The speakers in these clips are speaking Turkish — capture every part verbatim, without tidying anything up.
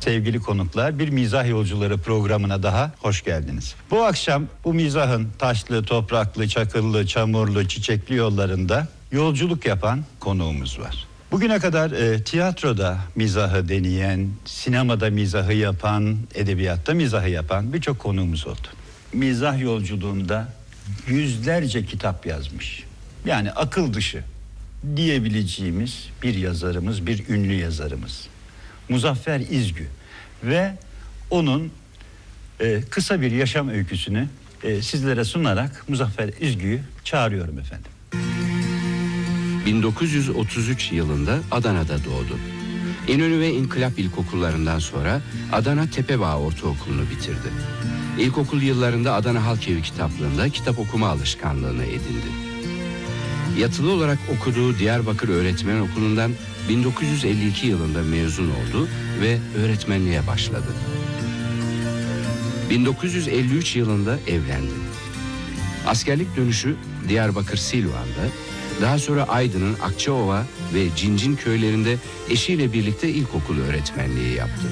Sevgili konuklar, bir mizah yolcuları programına daha hoş geldiniz. Bu akşam bu mizahın taşlı, topraklı, çakıllı, çamurlu, çiçekli yollarında yolculuk yapan konuğumuz var. Bugüne kadar e, tiyatroda mizahı deneyen, sinemada mizahı yapan, edebiyatta mizahı yapan birçok konuğumuz oldu. Mizah yolculuğunda yüzlerce kitap yazmış. Yani akıl dışı diyebileceğimiz bir yazarımız, bir ünlü yazarımız. Muzaffer İzgü ve onun e, kısa bir yaşam öyküsünü e, sizlere sunarak Muzaffer İzgü'yü çağırıyorum efendim. bin dokuz yüz otuz üç yılında Adana'da doğdu. İnönü ve İnkılap İlkokullarından sonra Adana Tepebağ Ortaokulu'nu bitirdi. İlkokul yıllarında Adana Halkevi Kitaplığı'nda kitap okuma alışkanlığını edindi. Yatılı olarak okuduğu Diyarbakır Öğretmen Okulu'ndan bin dokuz yüz elli iki yılında mezun oldu ve öğretmenliğe başladı. bin dokuz yüz elli üç yılında evlendi. Askerlik dönüşü Diyarbakır Silvan'da, daha sonra Aydın'ın Akçaova ve Cincin köylerinde eşiyle birlikte ilkokul öğretmenliği yaptı.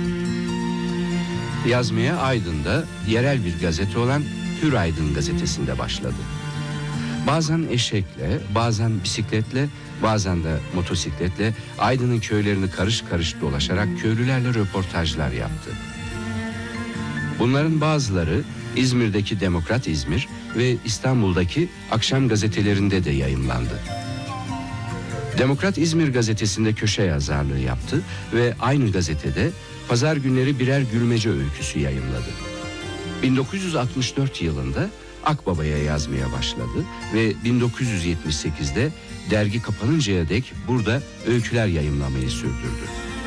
Yazmaya Aydın'da yerel bir gazete olan Hür Aydın gazetesinde başladı. Bazen eşekle, bazen bisikletle, bazen de motosikletle Aydın'ın köylerini karış karış dolaşarak köylülerle röportajlar yaptı. Bunların bazıları İzmir'deki Demokrat İzmir ve İstanbul'daki akşam gazetelerinde de yayımlandı. Demokrat İzmir gazetesinde köşe yazarlığı yaptı ve aynı gazetede pazar günleri birer gülmece öyküsü yayımladı. bin dokuz yüz altmış dört yılında Akbaba'ya yazmaya başladı ve bin dokuz yüz yetmiş sekizde dergi kapanıncaya dek burada öyküler yayımlamayı sürdürdü.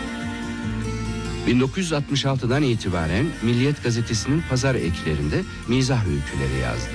bin dokuz yüz altmış altıdan itibaren Milliyet Gazetesi'nin pazar eklerinde mizah öyküleri yazdı.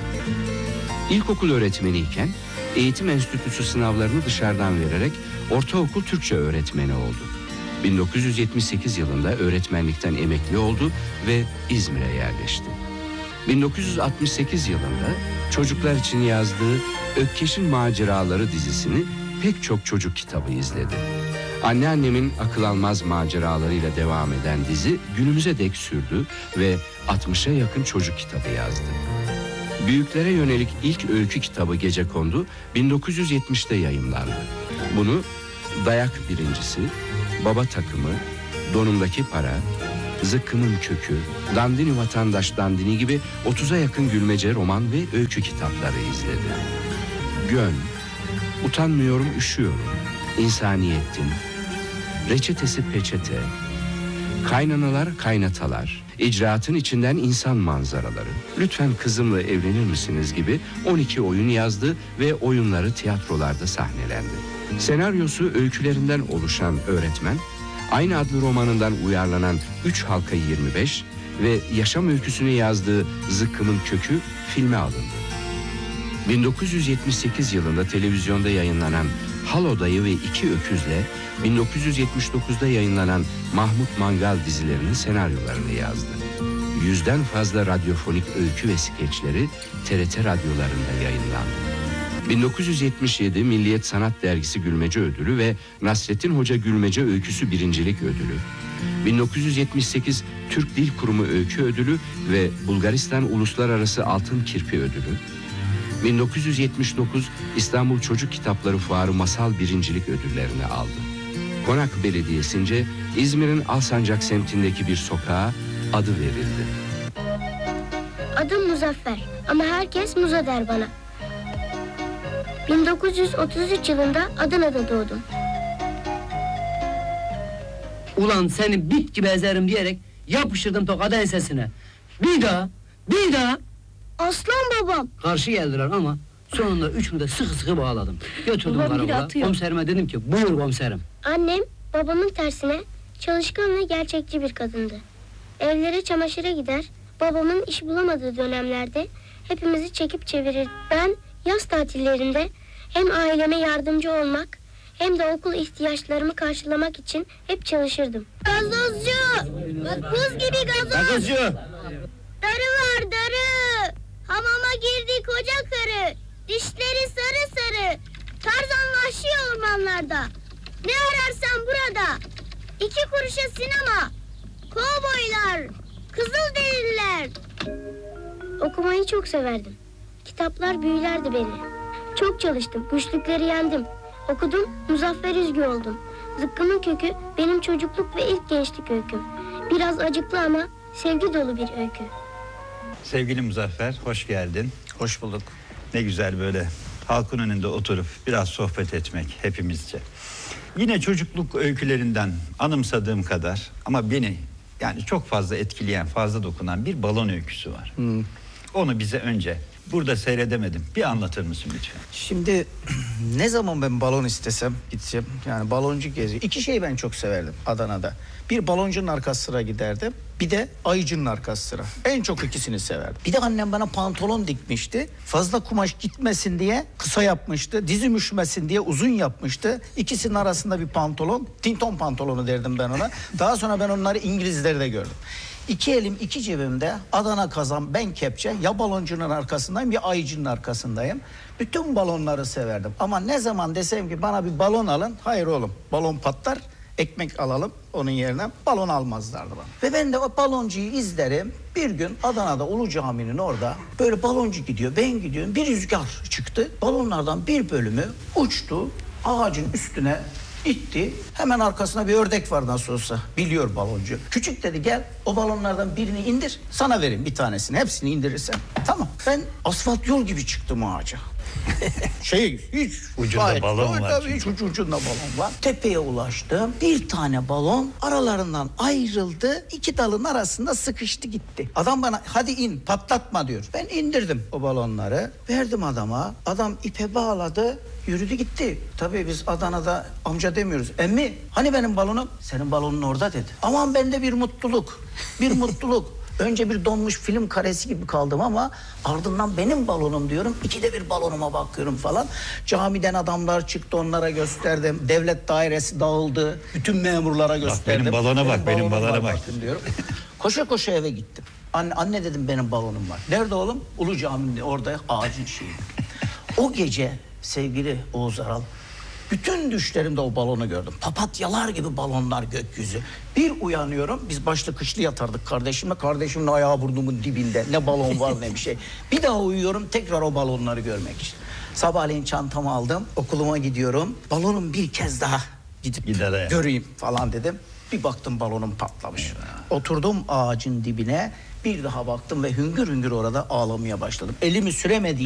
İlkokul öğretmeniyken Eğitim Enstitüsü sınavlarını dışarıdan vererek ortaokul Türkçe öğretmeni oldu. bin dokuz yüz yetmiş sekiz yılında öğretmenlikten emekli oldu ve İzmir'e yerleşti. bin dokuz yüz altmış sekiz yılında çocuklar için yazdığı Ökkeş'in Maceraları dizisini pek çok çocuk kitabı izledi. Anneannemin akıl almaz maceralarıyla devam eden dizi günümüze dek sürdü ve altmışa yakın çocuk kitabı yazdı. Büyüklere yönelik ilk öykü kitabı Gecekondu bin dokuz yüz yetmişte yayımlandı. Bunu Dayak Birincisi, Baba Takımı, Donumdaki Para, Zıkkımın Kökü, Dandini Vatandaş Dandini gibi otuza yakın gülmece, roman ve öykü kitapları izledi. Gön, Utanmıyorum Üşüyorum, İnsaniyettin, Reçetesi Peçete, Kaynanalar Kaynatalar, İcraatın içinden insan manzaraları, Lütfen Kızımla Evlenir Misiniz gibi on iki oyun yazdı ve oyunları tiyatrolarda sahnelendi. Senaryosu öykülerinden oluşan öğretmen, aynı adlı romanından uyarlanan Üç Halka yirmi beş ve yaşam öyküsünü yazdığı Zıkkımın Kökü filme alındı. bin dokuz yüz yetmiş sekiz yılında televizyonda yayınlanan Halo Dayı ve İki Öküz'le bin dokuz yüz yetmiş dokuzda yayınlanan Mahmut Mangal dizilerinin senaryolarını yazdı. Yüzden fazla radyofonik öykü ve skeçleri T R T radyolarında yayınlandı. bin dokuz yüz yetmiş yedi Milliyet Sanat Dergisi Gülmece Ödülü ve Nasrettin Hoca Gülmece Öyküsü Birincilik Ödülü, bin dokuz yüz yetmiş sekiz Türk Dil Kurumu Öykü Ödülü ve Bulgaristan Uluslararası Altın Kirpi Ödülü, bin dokuz yüz yetmiş dokuz İstanbul Çocuk Kitapları Fuarı Masal Birincilik Ödüllerini aldı. Konak Belediyesi'nce İzmir'in Alsancak semtindeki bir sokağa adı verildi. Adım Muzaffer ama herkes Muza der bana. bin dokuz yüz otuz üç yılında Adana'da doğdum. Ulan seni bit gibi ezerim diyerek yapıştırdım tokadı ensesine. Bir daha, bir daha. Aslan babam. Karşı geldiler ama sonunda üçünü de sıkı sıkı bağladım. Götürdüm Babam biri karakola, atıyor. komiserime dedim ki buyur komiserim. Annem babamın tersine çalışkan ve gerçekçi bir kadındı. Evlere çamaşıra gider, babamın iş bulamadığı dönemlerde hepimizi çekip çevirir. Ben yaz tatillerinde hem aileme yardımcı olmak hem de okul ihtiyaçlarımı karşılamak için hep çalışırdım. Gazozcu! Buz gibi gazoz! Gazozcu! Darı var darı! Hamama girdi koca karı! Dişleri sarı sarı! Tarzan vahşi ormanlarda! Ne ararsan burada! İki kuruşa sinema. Kovboylar. Kızılderililer. Okumayı çok severdim. Kitaplar büyülerdi beni. Çok çalıştım. Güçlükleri yendim. Okudum. Muzaffer Üzgü oldum. Zıkkımın kökü benim çocukluk ve ilk gençlik öyküm. Biraz acıklı ama sevgi dolu bir öykü. Sevgili Muzaffer, hoş geldin. Hoş bulduk. Ne güzel böyle halkın önünde oturup biraz sohbet etmek hepimizce. Yine çocukluk öykülerinden anımsadığım kadar ama beni yani çok fazla etkileyen, fazla dokunan bir balon öyküsü var. Hmm. Onu bize önce burada seyredemedim. Bir anlatır mısın lütfen? Şimdi ne zaman ben balon istesem gitsem yani baloncu gezi. İki şeyi ben çok severdim Adana'da. Bir baloncunun arka sıra giderdim. Bir de ayıcının arka sıra. En çok ikisini severdim. Bir de annem bana pantolon dikmişti. Fazla kumaş gitmesin diye kısa yapmıştı. Dizim üşümesin diye uzun yapmıştı. İkisinin arasında bir pantolon. Tinton pantolonu derdim ben ona. Daha sonra ben onları İngilizlerde gördüm. İki elim iki cebimde Adana kazan ben kepçe ya baloncunun arkasındayım ya ayıcının arkasındayım. Bütün balonları severdim ama ne zaman desem ki bana bir balon alın, hayır oğlum balon patlar, ekmek alalım onun yerine, balon almazlardı bana. Ve ben de o baloncuyu izlerim. Bir gün Adana'da Ulu Cami'nin orada böyle baloncu gidiyor, ben gidiyorum, bir rüzgar çıktı. Balonlardan bir bölümü uçtu, ağacın üstüne İtti. Hemen arkasında bir ördek var nasıl olsa. Biliyor baloncu. Küçük dedi gel o balonlardan birini indir. Sana vereyim bir tanesini. Hepsini indirirsen. Tamam. Ben asfalt yol gibi çıktım ağaca. şey hiç. Ucunda gayet, balon tabii, var tabii, çünkü. hiç ucu ucunda balon var. Tepeye ulaştım. Bir tane balon aralarından ayrıldı. İki dalın arasında sıkıştı gitti. Adam bana hadi in patlatma diyor. Ben indirdim o balonları. Verdim adama. Adam ipe bağladı. Yürüdü gitti. Tabii biz Adana'da amca demiyoruz. Emmi hani benim balonum? Senin balonun orada dedi. Aman bende bir mutluluk. Bir mutluluk. Önce bir donmuş film karesi gibi kaldım ama ardından benim balonum diyorum. İkide bir balonuma bakıyorum falan. Camiden adamlar çıktı onlara gösterdim. Devlet dairesi dağıldı. Bütün memurlara gösterdim. benim balona bak, benim balonum balona var bak. bakın diyorum. Koşa koşa eve gittim. Anne, anne dedim benim balonum var. Nerede oğlum? Ulu Cami'nin orada ağacın şeyi. O gece sevgili Oğuz Aral, bütün düşlerimde o balonu gördüm. Papatyalar gibi balonlar gökyüzü. Bir uyanıyorum, biz başlı kışlı yatardık kardeşimle. Kardeşimin ayağı burnumun dibinde. Ne balon var ne bir şey. Bir daha uyuyorum, tekrar o balonları görmek için. Sabahleyin çantamı aldım, okuluma gidiyorum. Balonum bir kez daha gidip Gider göreyim falan dedim. Bir baktım balonum patlamış. Eyvah. Oturdum ağacın dibine, bir daha baktım ve hüngür hüngür orada ağlamaya başladım. Elimi süremediğim